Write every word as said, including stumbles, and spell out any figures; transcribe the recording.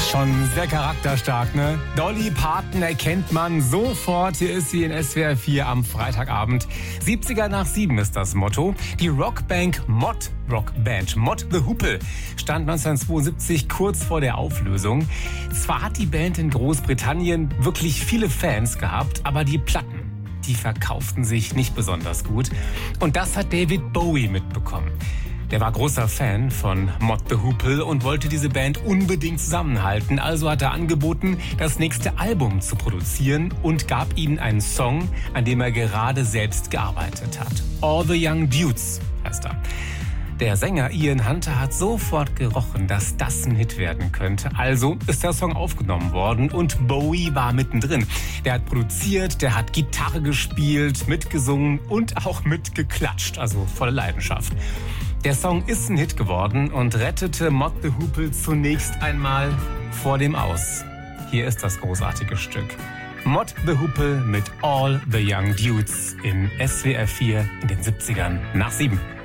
Schon sehr charakterstark, ne? Dolly Parton erkennt man sofort. Hier ist sie in S W R vier am Freitagabend. siebziger nach sieben ist das Motto. Die Rockbank Mott, Rockband Mott the Hoople stand neunzehnhundertzweiundsiebzig kurz vor der Auflösung. Zwar hat die Band in Großbritannien wirklich viele Fans gehabt, aber die Platten, die verkauften sich nicht besonders gut. Und das hat David Bowie mitbekommen. Der war großer Fan von Mott the Hoople und wollte diese Band unbedingt zusammenhalten. Also hat er angeboten, das nächste Album zu produzieren und gab ihnen einen Song, an dem er gerade selbst gearbeitet hat. All the Young Dudes heißt er. Der Sänger Ian Hunter hat sofort gerochen, dass das ein Hit werden könnte. Also ist der Song aufgenommen worden und Bowie war mittendrin. Der hat produziert, der hat Gitarre gespielt, mitgesungen und auch mitgeklatscht. Also volle Leidenschaft. Der Song ist ein Hit geworden und rettete Mott the Hoople zunächst einmal vor dem Aus. Hier ist das großartige Stück. Mott the Hoople mit All the Young Dudes in S W R vier in den siebzigern nach sieben.